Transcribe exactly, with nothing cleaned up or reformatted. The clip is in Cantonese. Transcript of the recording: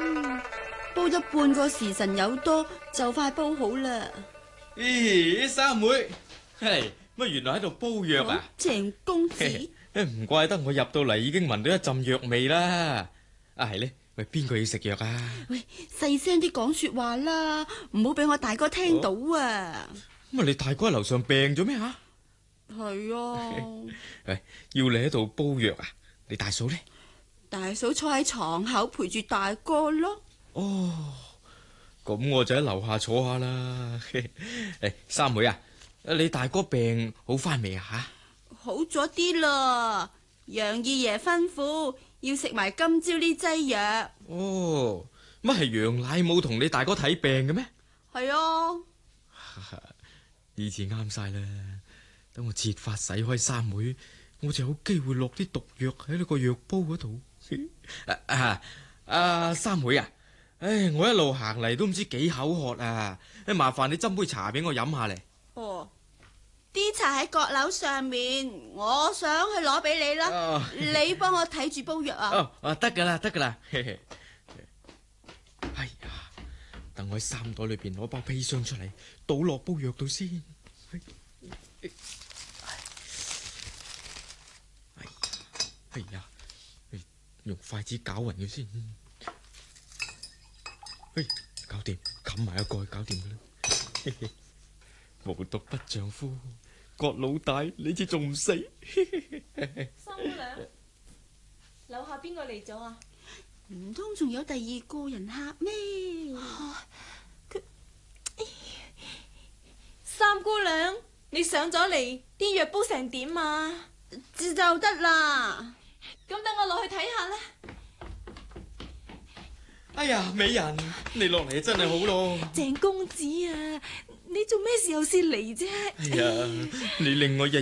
嗯，煲咗半個時辰有多，就快煲好啦。 咦，三妹，係乜原來喺度煲藥啊？ 鄭公子， 唔怪得我入到嚟已經聞到一陣藥味啦。啊係呢，喂，邊個要食藥啊？ 喂，細聲啲講說話啦，唔好俾我大哥聽到啊！ 咁啊，你大哥喺樓上病咗咩吓？ 係啊。 喂，要你喺度煲藥啊？你大嫂呢？ 大嫂坐喺床口陪住大哥咯。 哦，咁我就喺樓下坐下啦。誒，三妹啊，你大哥病好翻未啊？吓， 好咗啲啦。楊二爺吩咐要食埋今朝呢劑藥。 哦，乜係楊奶冇同你大哥睇病嘅咩？ 係啊。 呢次啱晒啦，等我設法使開三妹，我就有機會落啲毒藥喺呢個藥煲嗰度。啊啊，啊三妹啊，唉，我一路行嚟都唔知幾口渴啊，麻煩你斟杯茶俾我飲下嚟。 哦，啲茶喺閣樓上面，我想去攞俾你啦。哦、你幫我睇住煲藥啊。 哦，啊得噶啦，得噶啦。哎呀，等我喺衫袋裏邊攞包砒霜出嚟，倒落煲藥度先。哎哎哎呀！用筷子攪勻佢先，嘿，搞掂，冚埋一蓋，搞掂噶啦。無毒不丈夫，郭老大，你知仲唔死？ 三姑娘，樓下邊個嚟咗啊？ 唔通仲有第二個人客咩？ 佢、哎，三姑娘，你上咗嚟，啲藥煲成點啊？ 就得啦。 咁等我落去睇下啦。 哎呀，美人，你落嚟真係好咯。 鄭公子啊，你做咩時候先嚟啫？ 哎呀，你令我日